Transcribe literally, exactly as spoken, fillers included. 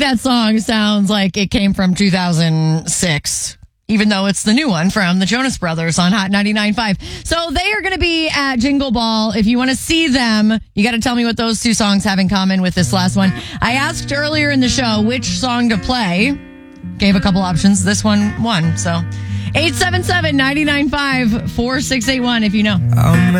that song sounds like it came from two thousand six. Even though it's the new one from the Jonas Brothers on Hot ninety-nine point five. So they are going to be at Jingle Ball. If you want to see them, you got to tell me what those two songs have in common with this last one. I asked earlier in the show which song to play. Gave a couple options. This one won. So eight seven seven, nine nine five, four six eight one if you know.